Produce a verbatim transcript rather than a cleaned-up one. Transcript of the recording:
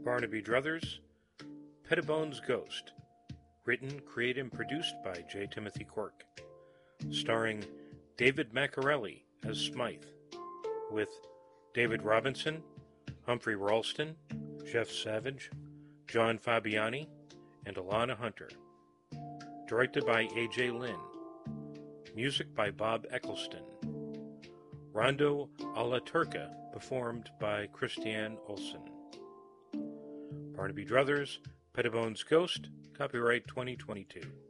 Barnaby Druthers, Pettibone's Ghost, written, created, and produced by J. Timothy Quirk, starring David Maccarelli as Smythe, with David Robinson, Humphrey Ralston, Jeff Savage, John Fabiani, and Alana Hunter. Directed by A J Lynn. Music by Bob Eccleston. Rondo alla Turca, performed by Christiane Olsen. Barnaby Druthers, Pettibone's Ghost, copyright twenty twenty-two.